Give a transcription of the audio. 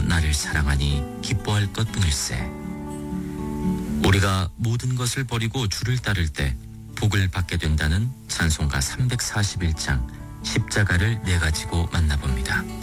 네가 나를 사랑하니 기뻐할 것뿐일세. 우리가 모든 것을 버리고 주를 따를 때 복을 받게 된다는 찬송가 341장 십자가를 내가지고 만나봅니다.